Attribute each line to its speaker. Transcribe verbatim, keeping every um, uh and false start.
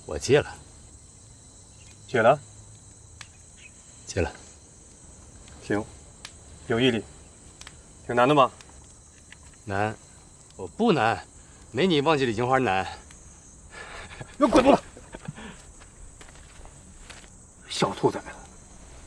Speaker 1: 我戒了。
Speaker 2: 戒了？
Speaker 1: 戒了。
Speaker 2: 行，有毅力。挺难的吗？
Speaker 1: 难，我不难，没你忘记李金花难。
Speaker 2: 给我滚出来！小兔崽子！